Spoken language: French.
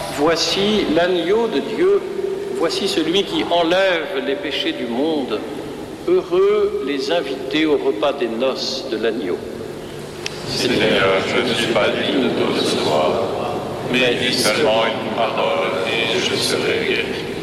Voici l'agneau de Dieu, voici celui qui enlève les péchés du monde. Heureux les invités au repas des noces de l'agneau. Seigneur, je ne suis pas digne de te recevoir, mais dis seulement une parole et je serai guéri.